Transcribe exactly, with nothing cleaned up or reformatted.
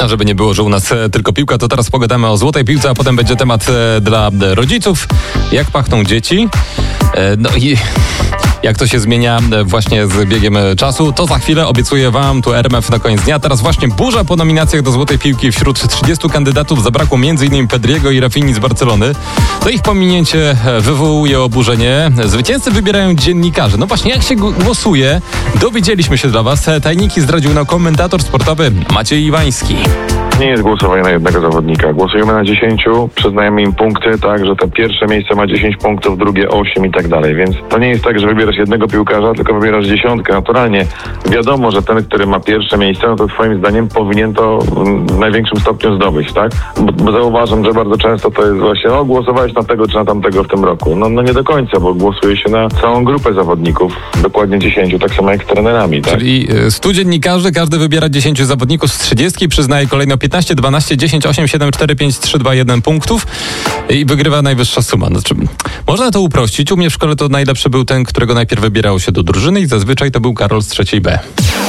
A żeby nie było, że u nas tylko piłka, to teraz pogadamy o złotej piłce, a potem będzie temat dla rodziców. Jak pachną dzieci? No i jak to się zmienia właśnie z biegiem czasu, to za chwilę obiecuję wam tu R M F na koniec dnia. Teraz właśnie burza po nominacjach do złotej piłki. Wśród trzydziestu kandydatów zabrakło m.in. Pedriego i Rafini z Barcelony. To ich pominięcie wywołuje oburzenie. Zwycięzcy wybierają dziennikarze. No właśnie, jak się głosuje, dowiedzieliśmy się dla was. Tajniki zdradził nam komentator sportowy Maciej Iwański. Nie jest głosowanie na jednego zawodnika. Głosujemy na dziesięciu, przyznajemy im punkty, tak, że to pierwsze miejsce ma dziesięć punktów, drugie osiem i tak dalej. Więc to nie jest tak, że wybierasz jednego piłkarza, tylko wybierasz dziesiątkę. Naturalnie wiadomo, że ten, który ma pierwsze miejsce, no to twoim zdaniem powinien to w największym stopniu zdobyć, tak? Bo, bo zauważam, że bardzo często to jest właśnie, o, głosowałeś na tego czy na tamtego w tym roku. No, no nie do końca, bo głosuje się na całą grupę zawodników, dokładnie dziesięciu, tak samo jak z trenerami, tak? Czyli stu dziennikarzy, każdy wybiera dziesięciu zawodników z trzydziestki, przyznaje kolejno piętnaście, dwanaście, dziesięć, osiem, siedem, cztery, pięć, trzy, dwa, jeden punktów i wygrywa najwyższa suma. Znaczy, można to uprościć. U mnie w szkole to najlepszy był ten, którego najpierw wybierało się do drużyny i zazwyczaj to był Karol z trzeciej B.